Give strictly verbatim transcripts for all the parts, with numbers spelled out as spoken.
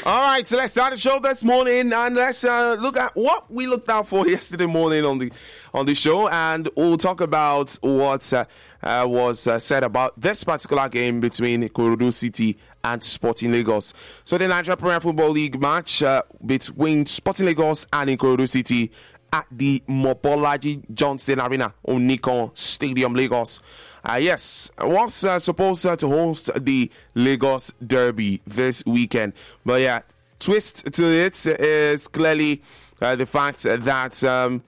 All right, so let's start the show this morning, and let's uh, look at what we looked out for yesterday morning on the on the show, and we'll talk about what uh, uh, was uh, said about this particular game between Ikorodu City and Sporting Lagos. So the Nigeria Premier Football League match uh, between Sporting Lagos and Ikorodu City at the Mobolaji Johnson Arena on Nikon Stadium, Lagos. Uh, yes, was uh, supposed uh, to host the Lagos Derby this weekend. But yeah, twist to it is clearly uh, the fact that um,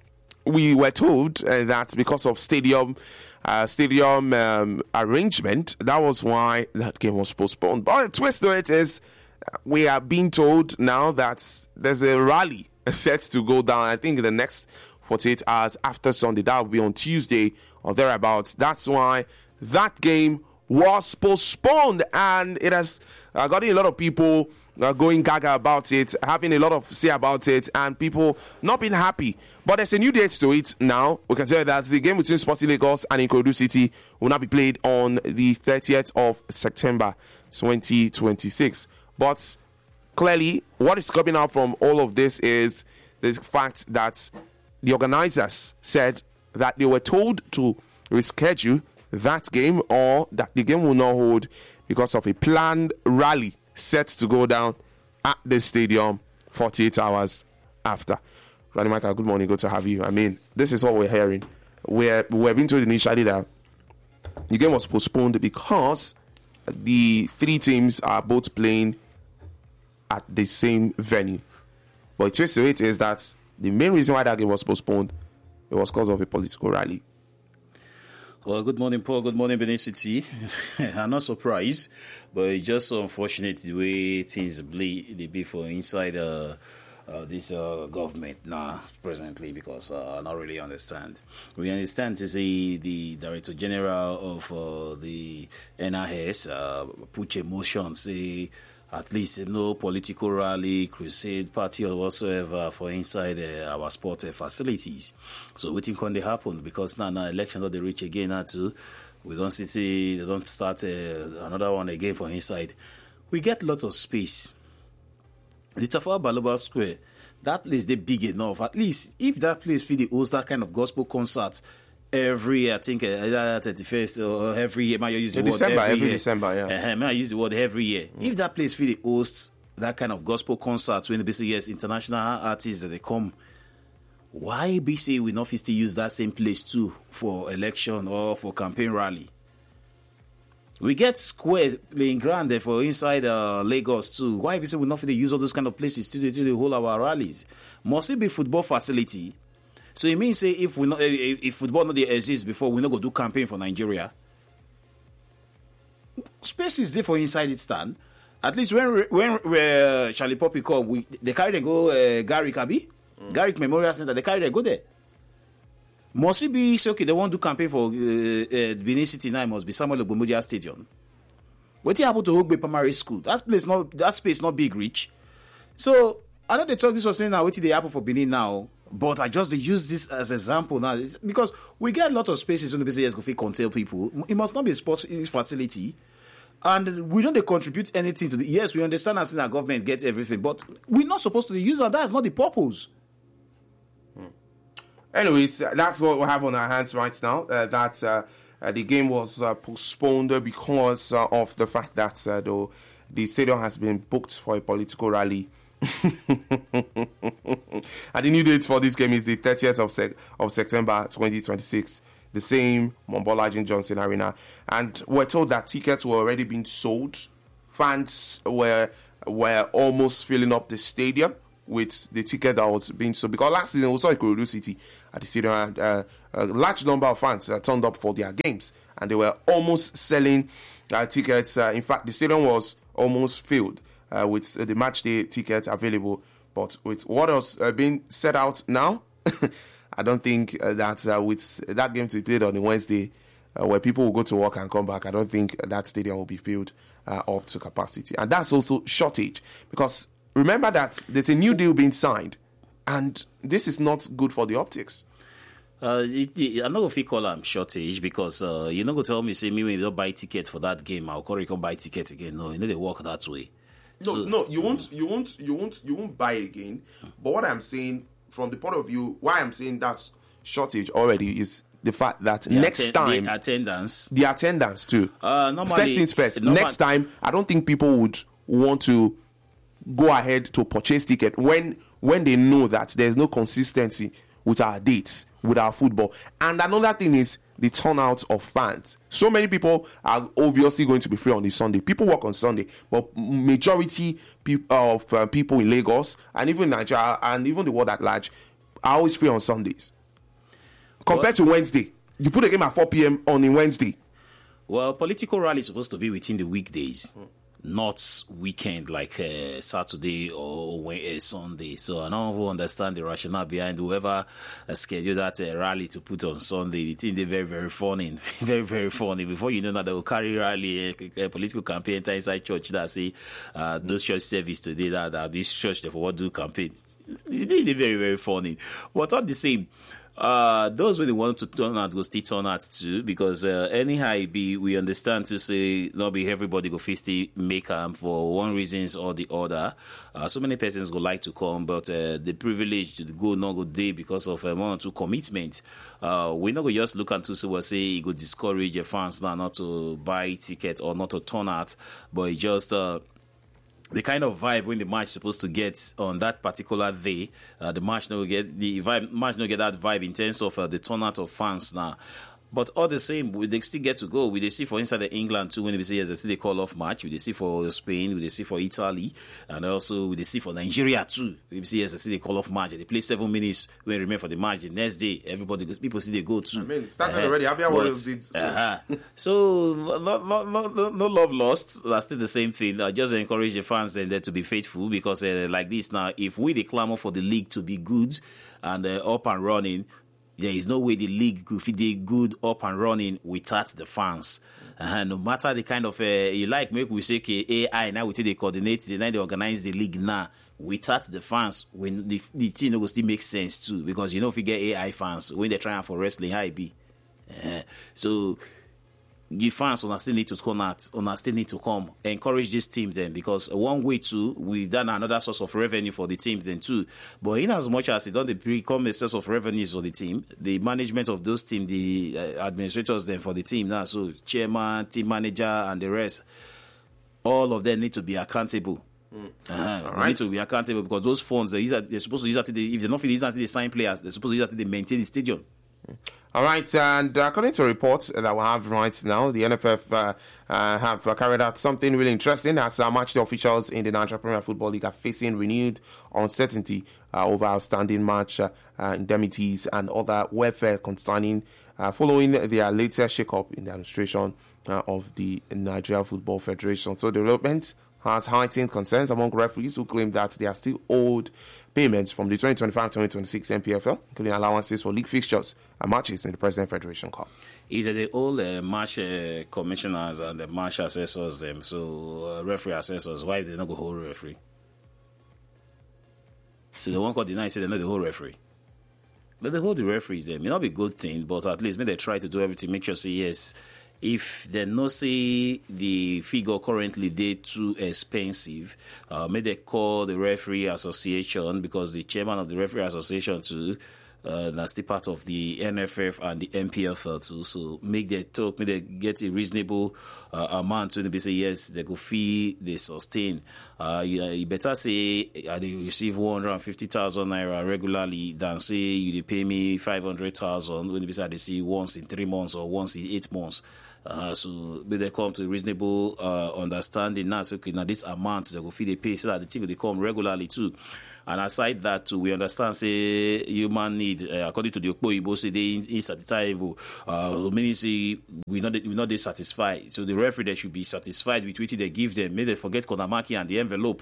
we were told uh, that because of stadium uh, stadium um, arrangement, that was why that game was postponed. But the twist to it is we are being told now that there's a rally set to go down, I think in the next forty-eight hours after Sunday. That will be on Tuesday or thereabouts. That's why that game was postponed, and it has uh, gotten a lot of people uh, going gaga about it, having a lot of say about it, and people not being happy. But there's a new date to it now. We can tell you that the game between Sporting Lagos and Ikorodu City will not be played on the thirtieth of September twenty twenty-six. But clearly, what is coming out from all of this is the fact that the organizers said that they were told to reschedule that game, or that the game will not hold because of a planned rally set to go down at the stadium forty-eight hours after. Ronnie Michael, good morning. Good to have you. I mean, this is what we're hearing. We're, we're being told initially that the game was postponed because the three teams are both playing at the same venue. But the twist to it is that the main reason why that game was postponed, it was because of a political rally. Well, good morning, Paul. Good morning, Benin City. I'm not surprised, but it's just so unfortunate the way things be, they be for inside uh, uh, this uh, government now, presently, because uh, I don't really understand. We understand to say the Director General of uh, the N I S uh, put a motion, say, at least no political rally, crusade, party, or whatsoever for inside uh, our sport uh, facilities. So what think when they happen? Because now, now election that they reach again now too, we don't see they don't start uh, another one again for inside. We get a lot of space. The Tafawa Baloba Square, that place they big enough. At least if that place feel the host that kind of gospel concert every year, I think uh, thirty-first or every year, man, you use the in word December, every, every year. December, yeah. Uh, man, I use the word every year. Mm. If that place really hosts that kind of gospel concerts when the B C yes international artists that they come, why B C we not still use that same place too for election or for campaign rally? We get square playing ground there for inside uh, Lagos too. Why B C we not use all those kind of places to do to hold our rallies? Must it be football facility? So it means say if we not if football not exists before, we not go do campaign for Nigeria. Space is there for inside it stand. At least when when uh, Charlie Poppy come, we they carry they go uh, Garrick Abi, mm. Garrick Memorial Center. They carry they go there. Must it be say okay? They want to do campaign for uh, uh, Benin City now. It must be Samuel Ogbomodia Stadium. What happened to Hogbe Primary School? That place not that space not big reach. So I know they talk this was saying now. What did they happen for Benin now? But I just use this as an example now it's because we get a lot of spaces when the business go fit contain people. It must not be a sports facility, and we don't they contribute anything to the. Yes, we understand as our government gets everything, but we're not supposed to use that. That's not the purpose. Hmm. Anyways, that's what we have on our hands right now. Uh, that uh, uh, the game was uh, postponed because uh, of the fact that uh, the, the stadium has been booked for a political rally. And the new date for this game is the thirtieth of, sec- of September twenty twenty-six, the same Mobolaji Johnson Arena. And we're told that tickets were already being sold. Fans were were almost filling up the stadium with the ticket that was being sold. Because last season we saw Ikorodu City at the stadium, and uh, a large number of fans uh, turned up for their games, and they were almost selling uh, tickets. Uh, in fact, the stadium was almost filled. Uh, with uh, the match day tickets available, but with what else uh, being set out now, I don't think uh, that uh, with that game to be played on the Wednesday, uh, where people will go to work and come back, I don't think that stadium will be filled uh, up to capacity, and that's also shortage because remember that there's a new deal being signed, and this is not good for the optics. Uh, it, it, I'm not going to call them shortage because uh, you're not going to tell me, say, me when you don't buy ticket for that game, I'll call you come buy ticket again. No, you know they work that way. No, so, no, you won't, you won't, you won't, you won't buy again. But what I'm saying, from the point of view, why I'm saying that's shortage already is the fact that the next atten- time the attendance, the attendance too. Uh, normally, first things first. normal- Next time, I don't think people would want to go ahead to purchase ticket when when they know that there's no consistency with our dates, with our football. And another thing is the turnout of fans. So many people are obviously going to be free on this Sunday. People work on Sunday, but majority pe- of uh, people in Lagos and even Nigeria and even the world at large are always free on Sundays. Compared What? to Wednesday. You put a game at four p.m. on a Wednesday. well, political rally is supposed to be within the weekdays, mm. not weekend like uh, Saturday or uh, Sunday. So I don't understand the rationale behind whoever uh, scheduled that uh, rally to put on Sunday. The thing they're very, very funny, very, very funny. Before you know that, they will carry rally, a, a political campaign enter inside church that say uh, those church service today that, that this church therefore what do campaign. They're very, very funny. But all the same, Uh, those really want to turn out go still turn out too, because uh, anyhow it be, we understand to say not be everybody go fisty make am for one reasons or the other. Uh, so many persons go like to come, but uh, the privilege to go not go day because of uh, one or two commitment. Uh, we not go just look and to say well say it go discourage your fans now not to buy ticket or not to turn out, but it just uh, the kind of vibe when the match is supposed to get on that particular day, uh, the match no get the vibe, match no get that vibe in terms of uh, the turnout of fans now. But all the same, we they still get to go. We they see for inside the England too when they say yes, they see they call off match. We they see for Spain, we they see for Italy, and also we they see for Nigeria too. We see yes, they see they call off match. They play seven minutes when they remain for the match. The next day, everybody goes, people see they go too. I mean, it started uh-huh. already. Abia But, was did so. uh-huh. So no, no, no, no, no love lost. That's still the same thing. I just encourage the fans and uh, to be faithful because uh, like this now, if we they clamor for the league to be good and uh, up and running, there is no way the league could be good up and running without the fans. Uh, no matter the kind of, uh, you like, make we say, okay, A I, now we take the coordinate, now they organize the league now. Without the fans, when the, the team will still make sense too, because you know if you get A I fans, when they're trying for wrestling, how it be. Uh, so, the fans will still need to come out, will still need to come, encourage this team then, because one way too, we done another source of revenue for the teams then too. But in as much as it don't become a source of revenues for the team, the management of those teams, the uh, administrators then for the team now, so chairman, team manager, and the rest, all of them need to be accountable. Mm. Uh-huh. They right. need to be accountable because those funds they're, they're supposed to use that. If they're not use that, they sign players. They're supposed to use that. They maintain the stadium. All right, and according to reports that we have right now, the N F F uh, uh, have uh, carried out something really interesting as uh, match the officials in the Nigeria Premier Football League are facing renewed uncertainty uh, over outstanding match uh, uh, indemnities and other welfare concerning uh, following their latest shake-up in the administration uh, of the Nigeria Football Federation. So the development has heightened concerns among referees who claim that they are still owed payments from the twenty twenty-five twenty twenty-six N P F L, including allowances for league fixtures and matches in the President Federation Cup. Either the old uh, match uh, commissioners and the match assessors, them, so uh, referee assessors, why they not go hold referee? So the one called deny say they not the whole referee. But they hold the referees, them. It may not be a good thing, but at least may they try to do everything, make sure say yes. If they no say the figure currently they too expensive, uh, may they call the referee association, because the chairman of the referee association too, uh, that's the part of the N F F and the N P F L too. So make they talk, make they get a reasonable uh, amount to be say yes, they go fee, they sustain. Uh, you, you better say uh, they receive one hundred fifty thousand naira regularly than say you they pay me five hundred thousand when they say they see once in three months or once in eight months. Uh, so they come to a reasonable uh, understanding now. So, okay, now this amount they go feed they pay so that the team they come regularly too. And aside that too, we understand say human need uh, according to the Okpo say they insatiable. Uh, meaning say we not we not they satisfied. So the referee they should be satisfied with what they give them. Maybe they forget Konamaki and the envelope.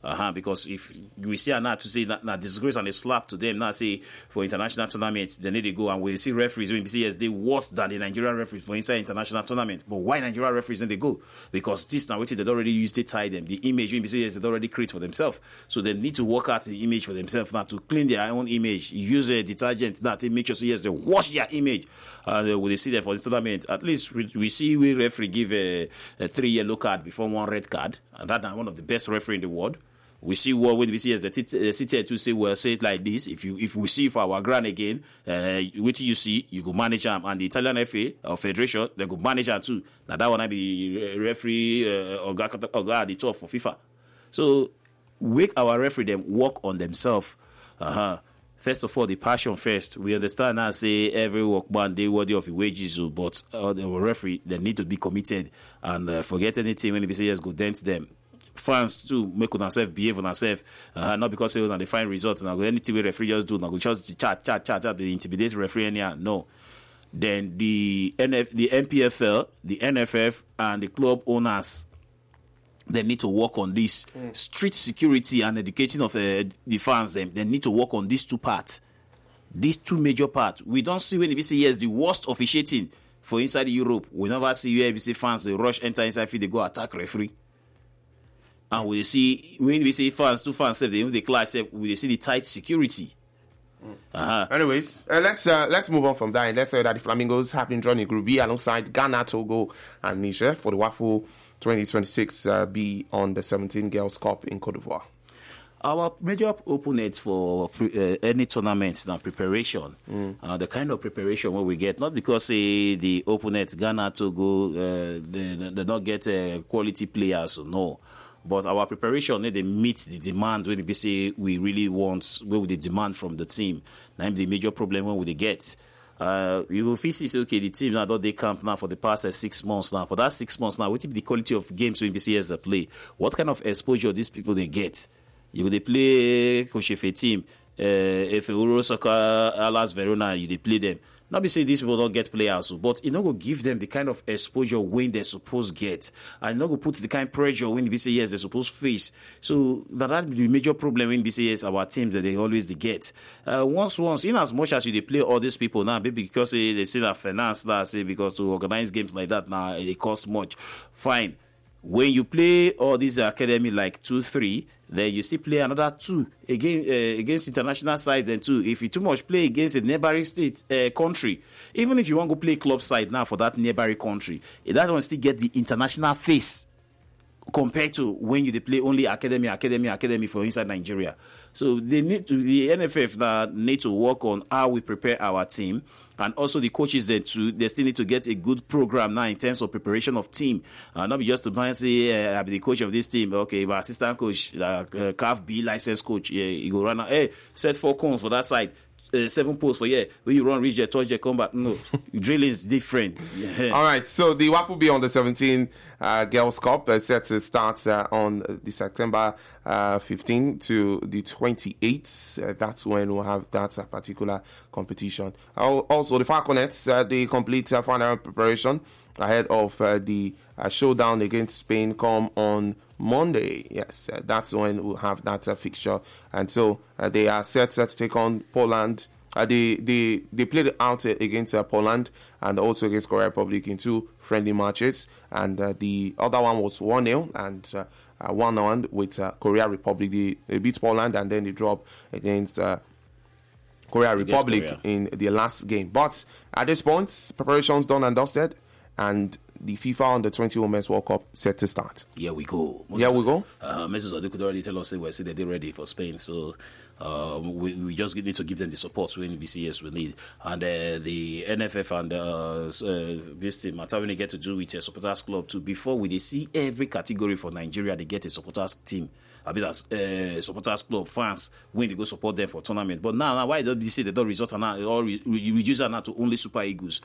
Uh-huh, because if we see now to say that now disgrace and a slap to them now say for international tournaments, they need to go and we see referees when we see as they worse than the Nigerian referees for inside international tournament. But why Nigerian referees then they go? Because this now they already used to tie them. The image when we see as they already create for themselves. So they need to work out the image for themselves now to clean their own image. Use a detergent now to make sure so yes they wash their image. And uh, when they see them for the tournament, at least we, we see we referee give a, a three yellow card before one red card. And that's one of the best referee in the world. We see what when we see as the city to say well say it like this. If you if we see for our ground again, uh, what you see, you go manage them, and the Italian F A or Federation they go manage them too. Now that one I be referee uh, or at the top for FIFA. So make our referee them work on themselves. Uh-huh. First of all, the passion first. We understand now say every workman they worthy of his wages, but uh, the referee they need to be committed and uh, forget anything when they say yes go dent them. Fans too make on themselves behave on themselves, uh, not because they want to find results. Now anything we referee just do, now go just chat, chat, chat, chat, they intimidate the referee anyhow. No. Then the N F, the N P F L, the N F F, and the club owners, they need to work on this mm. street security and education of uh, the fans. Them they need to work on these two parts, these two major parts. We don't see when the B C yes the worst officiating for inside Europe. We never see where B C fans they rush enter inside field, they go attack referee. And we see when we see fans, two fans, they even the class, we see the tight security. Mm. Uh-huh. Anyways, uh, let's uh, let's move on from that. And let's say that the Flamingos have been drawn in Group B alongside Ghana, Togo, and Niger for the WAFU twenty twenty-six uh, B on the seventeen Girls Cup in Cote d'Ivoire. Our major opponents for uh, any tournament now preparation, mm. uh, the kind of preparation what we get, not because uh, the opponents Ghana, Togo, uh, they, they don't get uh, quality players, no. But our preparation, they meet the demand when we say we really want, where would the demand from the team. Now, the major problem when would they get? Uh, you will see, okay, the team now, they camp now for the past uh, six months now. For that six months now, what is the quality of games when we see as they play? What kind of exposure these people they get? You they play Coach F A team, uh, if Euro Soccer, Alas Verona, you they play them. Not be saying these people don't get players, but you know go give them the kind of exposure when they're supposed to get, and not go put the kind of pressure when they say yes they're supposed to face. So that that be the major problem when they say yes our teams that they always they get. Uh, once once in as much as you they play all these people now, maybe because they, they say that finance now say because to organize games like that now they cost much. Fine. When you play all these academy like two, three, then you still play another two again uh, against international side. Then two, if you too much play against a neighboring state uh, country, even if you want to play club side now for that neighboring country, that one still get the international face compared to when you they play only academy, academy, academy for inside Nigeria. So they need to the N F F now need to work on how we prepare our team. And also the coaches then too, they still need to get a good program now in terms of preparation of team. Uh, not be just to say, uh, I'm the coach of this team. Okay, but assistant coach, uh, uh, C A F B license coach, yeah, you go run out. Hey, set four cones for that side. Uh, seven posts for yeah. When you run, reach there, touch there, come back. No, drilling is different. Yeah. All right, so the W A F will be on the seventeenth uh, Girls Cup uh, set to start uh, on the September uh, fifteenth to the twenty-eighth. Uh, that's when we'll have that uh, particular competition. Uh, also, the Falconets uh, they complete uh, final preparation ahead of uh, the uh, showdown against Spain come on Monday. Yes, uh, that's when we'll have that uh, fixture. And so uh, they are set uh, to take on Poland. Uh, they, they, they played out uh, against uh, Poland and also against Korea Republic in two friendly matches. And uh, the other one was one nil and uh, uh, one one with uh, Korea Republic. They, they beat Poland and then they dropped against uh, Korea Republic Korea. in the last game. But at this point, preparations done and dusted. And the FIFA Under twenty Women's World Cup set to start. Here we go. Here we go. Uh, Messi Zadu could already tell us they were say that they're ready for Spain. So uh, we, we just need to give them the support when B C S we need. And uh, the N F F and uh, uh, this team are having to get to do with a supporters club too. Before we they see every category for Nigeria, they get a supporters team. I mean, that's uh, supporters club fans when they go support them for tournament. But now, now why don't they say they don't resort now or re- reduce that now to only Super Eagles?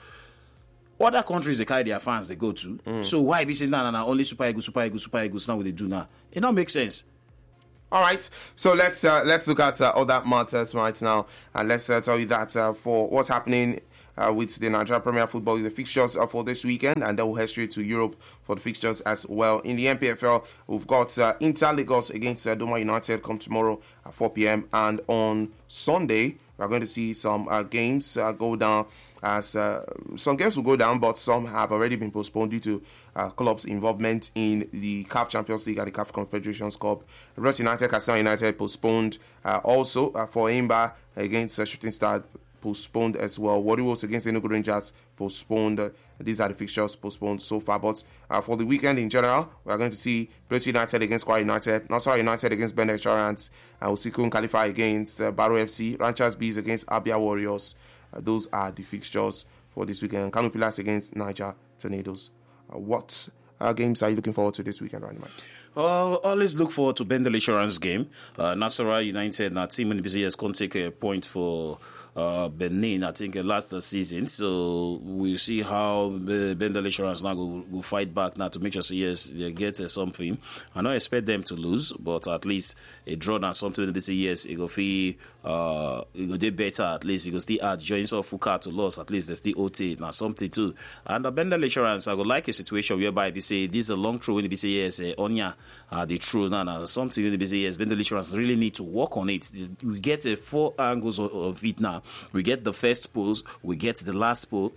Other countries they carry their fans they go to. Mm. So why be saying now, nah, nah, only Super Eagles, Super Eagles, Super Eagles? Now what they do now? It don't make sense. All right, so let's uh, let's look at uh, other matters right now, and let's uh, tell you that uh, for what's happening uh, with the Nigeria Premier Football the fixtures uh, for this weekend, and then we'll head straight to Europe for the fixtures as well. In the N P F L, we've got uh, Inter Lagos against uh, Doma United come tomorrow at four p.m. and on Sunday we're going to see some uh, games uh, go down. As uh, some games will go down, but some have already been postponed due to uh, clubs' involvement in the C A F Champions League and the C A F Confederations Cup. Rivers United, Castle United postponed. Uh, also, uh, for Imba against uh, Shooting Star postponed as well. Warriors against Enugu Rangers postponed. Uh, these are the fixtures postponed so far. But uh, for the weekend in general, we are going to see Plateau United against Kwara United, Nasarawa United against Bend Insurance, and Osikun Khalifa against uh, Barrow F C, Ranchers Bees against Abia Warriors. Uh, those are the fixtures for this weekend. Kano Pillars against Niger Tornadoes. Uh, what uh, games are you looking forward to this weekend, Randy Mike? Uh, always look forward to Bendel Insurance game. Uh, Nasarawa United, our team in the business can take a point for uh, Benin, I think, uh, last uh, season. So we'll see how uh, Bendel Insurance now will, will fight back now to make sure, so yes, they get uh, something. I don't expect them to lose, but at least a draw now something this years, it will feel, uh, it will do better at least. It will still add joints of Fuka to loss, at least they still O T now something too. And uh, Bendel Insurance, I would like a situation whereby they say this is a long throw when they say yes, uh, Onya. Uh, the true now, now something really busy. Yes, Bendel Insurance really need to work on it. We get uh, four angles of, of it now. We get the first post, we get the last post,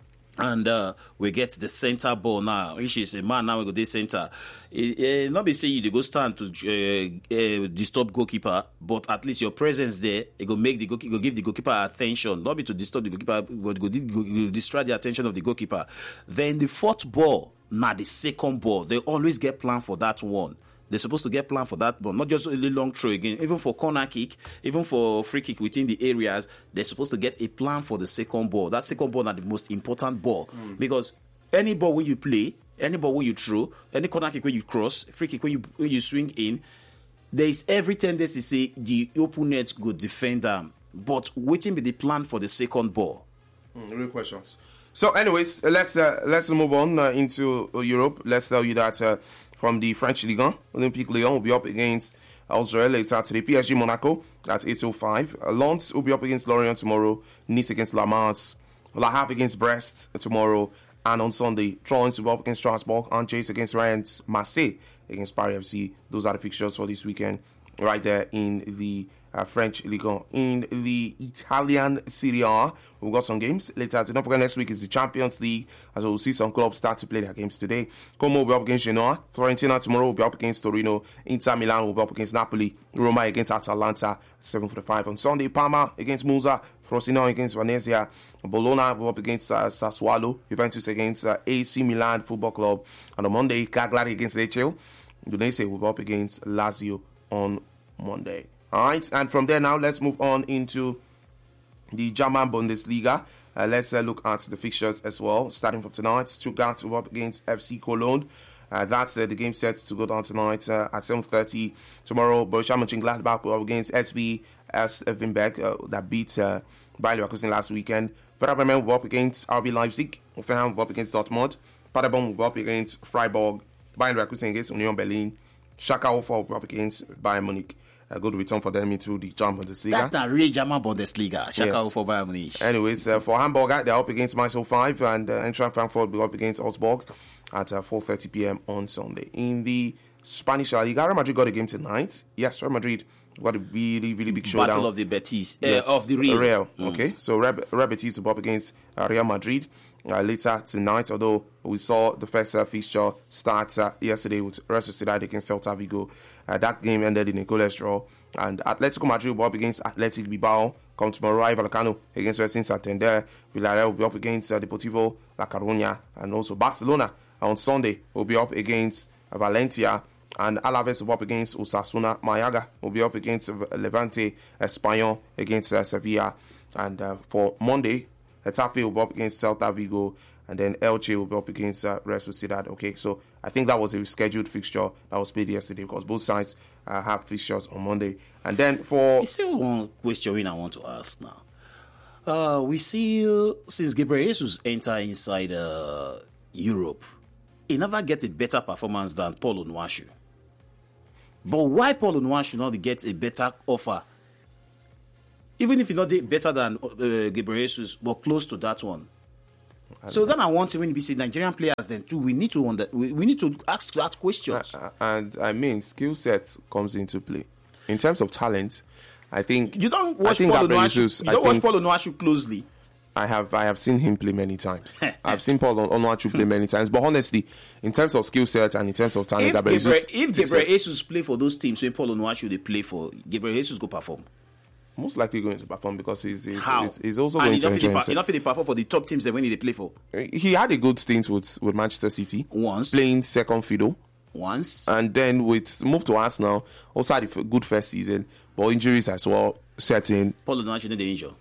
and uh, we get the center ball now, which is a man now we go this center. It, uh, not be saying you go stand to uh, uh, disturb goalkeeper, but at least your presence there, it go make the goalkeeper, go give the goalkeeper attention. Not be to disturb the goalkeeper, but go, go, go distract the attention of the goalkeeper. Then the fourth ball. Now the second ball, they always get planned for that one. They're supposed to get planned for that ball, not just a long throw again. Even for corner kick, even for free kick within the areas, they're supposed to get a plan for the second ball. That second ball is the most important ball mm. because any ball when you play, any ball when you throw, any corner kick when you cross, free kick when you when you swing in, there is every tendency to say the opponent go defend them, but waiting be the plan for the second ball. Mm, real questions. So, anyways, let's uh, let's move on uh, into uh, Europe. Let's tell you that uh, from the French Ligue one, Olympique Lyon will be up against Auxerre later today. P S G Monaco, that's eight oh five. Uh, Lens will be up against Lorient tomorrow. Nice against La Mans. Le Havre against Brest tomorrow. And on Sunday, Troyes will be up against Strasbourg. Angers against Rennes. Marseille against Paris F C. Those are the fixtures for this weekend right there in the Uh, French Ligue one. In the Italian Serie A, we've got some games later. Don't forget, next week is the Champions League, as we'll see some clubs start to play their games today. Como will be up against Genoa. Fiorentina tomorrow will be up against Torino. Inter Milan will be up against Napoli. Roma against Atalanta, seven forty-five on Sunday. Parma against Monza. Frosinone against Venezia. Bologna will be up against uh, Sassuolo. Juventus against uh, A C Milan Football Club. And on Monday, Cagliari against Lecce. Udinese will be up against Lazio on Monday. All right, and from there now, let's move on into the German Bundesliga. Uh, let's uh, look at the fixtures as well. Starting from tonight, Stuttgart will up against F C Cologne. Uh, that's uh, the game set to go down tonight uh, at seven thirty. Tomorrow, Borussia Mönchengladbach will up against S V S Wimberg uh, that beat uh, Bayer Leverkusen last weekend. Werder Bremen will be up against R B Leipzig. Hoffenheim will be up against Dortmund. Paderborn will be up against Freiburg. Bayer Leverkusen against Union Berlin. Schalke oh four will be up against Bayern Munich. A good return for them into the German Bundesliga. That's a real German Bundesliga. Schalke yes. for Bayern Munich. Anyways, uh, for Hamburg, they're up against Mainz oh five, and uh, Eintracht Frankfurt will be up against Augsburg at uh, four thirty p.m. on Sunday. In the Spanish La Liga, Real Madrid got a game tonight. Yes, Real Madrid got a really, really big showdown. Battle of the Betis. Yes, uh, of the Real. Real. Mm. Okay, so Real Betis will be up against uh, Real Madrid uh, later tonight, although we saw the first uh, fixture start uh, yesterday with Real Sociedad against Celta Vigo. Uh, that game ended in a goalless draw. And Atletico Madrid will be up against Athletic Bilbao. Come tomorrow, Rayo Vallecano against Racing Santander. Villarreal will be up against uh, Deportivo La Coruña. And also Barcelona on Sunday will be up against uh, Valencia. And Alaves will be up against Osasuna. Mayaga will be up against Levante. Espanyol against uh, Sevilla. And uh, for Monday, Getafe will be up against Celta Vigo. And then Elche will be up against uh, Real Sociedad. Okay, so I think that was a rescheduled fixture that was played yesterday because both sides uh, have fixtures on Monday. And then for... Is still one question I want to ask now. Uh, we see uh, since Gabriel Jesus enter inside uh, Europe, he never gets a better performance than Paul Onuachu. But why Paul Onuachu not get a better offer Even if you're not better than uh, Gabriel Jesus, but close to that one. So then I want to, when we say Nigerian players, then too, we need to under, we, we need to ask that questions. Uh, and I mean, skill set comes into play. In terms of talent, I think you don't watch Paul Onuachu. You don't watch Paul Onuachu closely. I have I have seen him play many times. I've seen Paul Onuachu play many times. But honestly, in terms of skill set and in terms of talent, if Gabriel Jesus, if Gabriel Jesus play for those teams when Paul Onuachu they play for, Gabriel Jesus go perform. Most likely going to perform because he's he's, How? he's, he's also and going to enjoy himself. himself. Enough they perform for the top teams that when they play for. He had a good stint with, with Manchester City. Once. Playing second fiddle. Once. And then with move to Arsenal, also had a good first season. But injuries as well set in. Paul Onuachu no dey injure.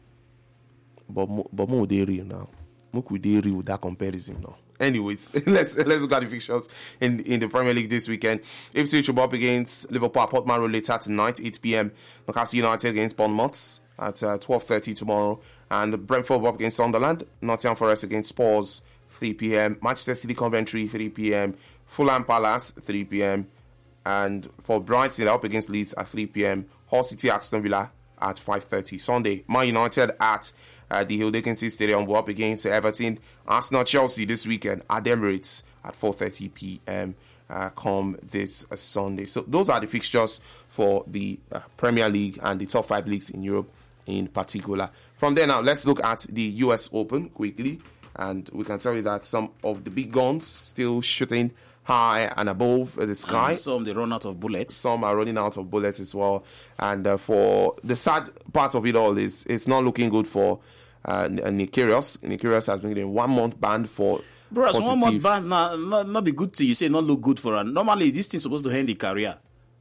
But but more dey real now. More could dey real with that comparison now. Anyways, let's let's look at the fixtures in in the Premier League this weekend. Ipswich will up against Liverpool at Portman Road later tonight, eight p.m. Newcastle United against Bournemouth at uh, twelve thirty tomorrow. And Brentford will up against Sunderland. Nottingham Forest against Spurs, three p.m. Manchester City Coventry, three p.m. Fulham Palace, three p.m. And for Brighton, they're up against Leeds at three p.m. Hull City Aston Villa at five thirty. Sunday, Man United at uh, the Hill Dickinson Stadium will up against Everton. Arsenal Chelsea this weekend at Emirates at four thirty p.m. Uh, come this uh, Sunday. So those are the fixtures for the uh, Premier League and the top five leagues in Europe in particular. From there now, let's look at the U S Open quickly. And we can tell you that some of the big guns still shooting high and above the sky. And some they run out of bullets. Some are running out of bullets as well. And uh, for the sad part of it all is it's not looking good for uh, Nick Kyrgios. Nick Kyrgios has been getting one month banned for. Bro, so one month ban not, not, not be good to you say not look good for her. Normally this thing's supposed to end the career.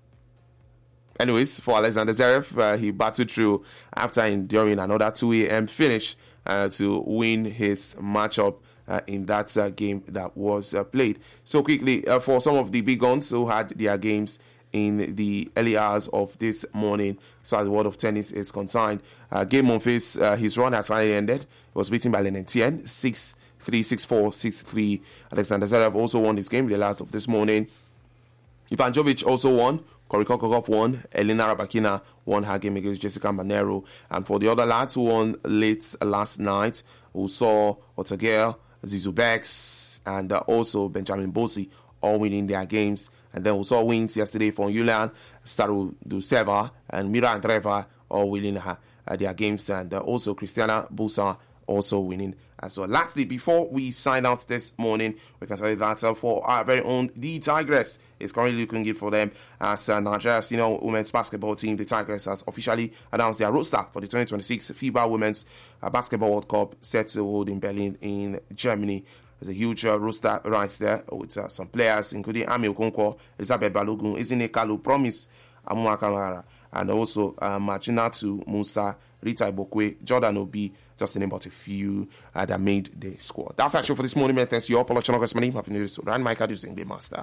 Anyways, for Alexander Zverev, uh, he battled through after enduring another two a.m. finish uh, to win his matchup uh, in that uh, game that was uh, played. So quickly, uh, for some of the big guns who had their games in the early hours of this morning, so as the world of tennis is concerned, uh, Game Monfils, uh, his run has finally ended. He was beaten by Len Etienne, six three, six four, six three. Alexander Zverev also won his game the last of this morning. Ivan Jovic also won. Cory Kokokov won. Elena Rybakina won her game against Jessica Manero. And for the other lads who won late last night, who saw Otager, Zizou Bex, and uh, also Benjamin Bosi all winning their games. And then we saw wins yesterday from Yulian Staroduseva and Mira Andreeva all winning her, uh, their games. And uh, also Christiana Busa also winning as well. Lastly, before we sign out this morning, we can tell you that uh, for our very own the Tigress is currently looking good for them as uh, Nigeria's senior women's basketball team. The Tigress has officially announced their roster for the twenty twenty-six FIBA Women's uh, Basketball World Cup set to hold in Berlin in Germany. There's a huge uh, roster right there with uh, some players including Ami Okonkwo, Elizabeth Balogun, Izine Kalu, Promise Amuakamara, and also uh, Majinatu Musa, Rita Ibokwe, Jordan Obi, just to name but a few uh, that made the squad. That's actually for this morning, man. Thanks to you all. Paul Ochonogo, my name. Happy New Year. Ryan Mike using the master.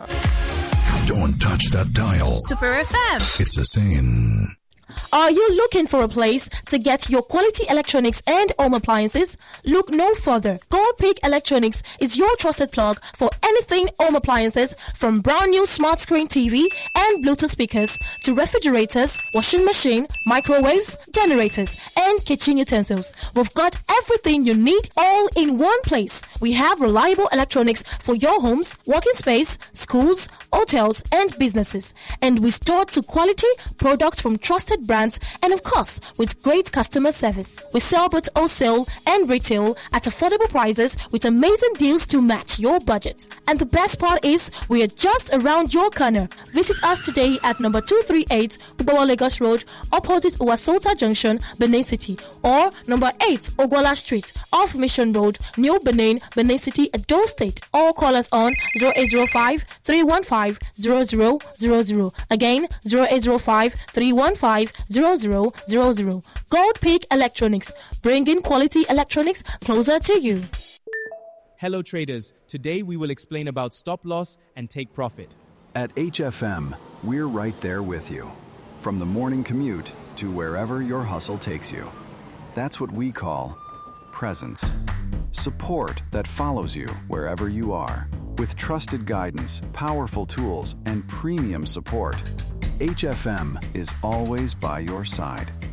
Don't touch that dial. Super F M. It's a saying. Are you looking for a place to get your quality electronics and home appliances? Look no further. Gold Peak Electronics is your trusted plug for anything home appliances, from brand new smart screen T V and Bluetooth speakers to refrigerators, washing machine, microwaves, generators, and kitchen utensils. We've got everything you need all in one place. We have reliable electronics for your homes, working space, schools, hotels, and businesses. And we store to quality products from trusted brands, and of course with great customer service. We sell both wholesale and retail at affordable prices with amazing deals to match your budget. And the best part is we are just around your corner. Visit us today at number two thirty-eight Ubawa Lagos Road, opposite Uwasota Junction, Benin City, or number eight Ogwala Street off Mission Road, New Benin, Benin City, Edo State, or call us on zero eight zero five, three one five, zero zero zero zero. Again, zero eight zero five, three one five, zero zero zero zero. Gold Peak Electronics, bringing quality electronics closer to you. Hello traders, today we will explain about stop loss and take profit. At H F M, we're right there with you. From the morning commute to wherever your hustle takes you. That's what we call presence. Support that follows you wherever you are. With trusted guidance, powerful tools, and premium support, H F M is always by your side.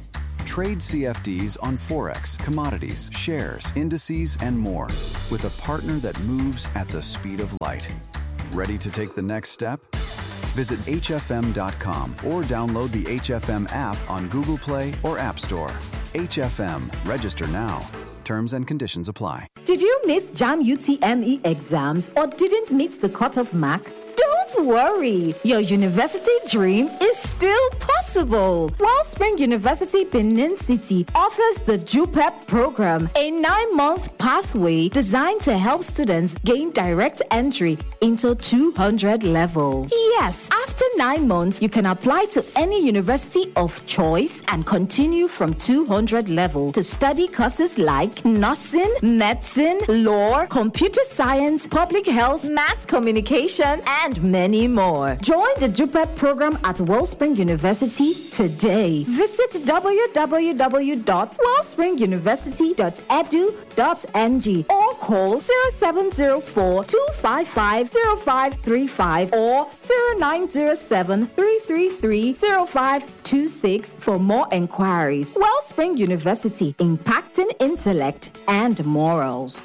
Trade C F Ds on Forex, commodities, shares, indices, and more with a partner that moves at the speed of light. Ready to take the next step? Visit H F M dot com or download the H F M app on Google Play or App Store. H F M. Register now. Terms and conditions apply. Did you miss JAM U T M E exams or didn't meet the cutoff mark? Don't worry, your university dream is still possible. Wellspring University Benin City offers the JUPEP program, a nine-month pathway designed to help students gain direct entry into two hundred level. Yes, after nine months, you can apply to any university of choice and continue from two hundred level to study courses like nursing, medicine, law, computer science, public health, mass communication, and many more. Join the JUPEP program at Wellspring University today. Visit w w w dot wellspring university dot e d u dot n g or call zero seven zero four, two five five, zero five three five or zero nine zero seven, three three three, zero five two six for more inquiries. Wellspring University, impacting intellect and morals.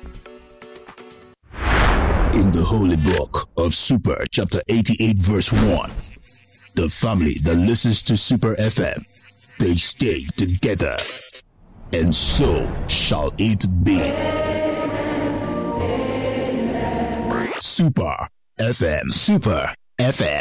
In the holy book of Super, chapter eighty-eight, verse one, the family that listens to Super F M, they stay together, and so shall it be. Super F M. Super F M.